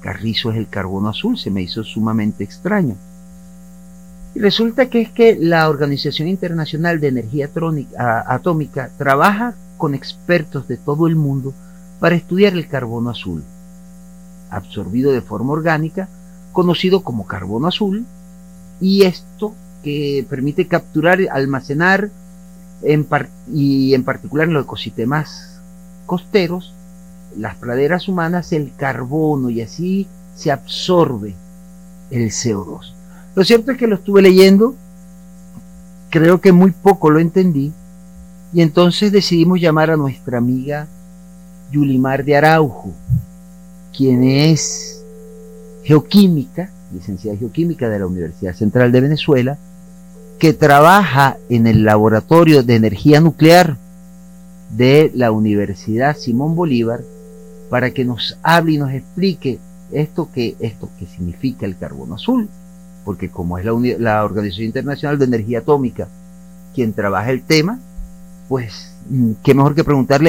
carrizo es el carbono azul? Se me hizo sumamente extraño. Y resulta que es que la Organización Internacional de Energía Atómica trabaja con expertos de todo el mundo para estudiar el carbono azul, absorbido de forma orgánica, conocido como carbono azul, y esto que permite capturar, almacenar, y en particular en los ecosistemas costeros, las praderas humanas, el carbono, y así se absorbe el CO2. Lo cierto es que lo estuve leyendo, creo que muy poco lo entendí, y entonces decidimos llamar a nuestra amiga Yulimar de Araujo, quien es geoquímica, licenciada en geoquímica de la Universidad Central de Venezuela, que trabaja en el laboratorio de energía nuclear de la Universidad Simón Bolívar, para que nos hable y nos explique esto que significa el carbono azul, porque como es la Organización Internacional de Energía Atómica quien trabaja el tema, pues qué mejor que preguntarle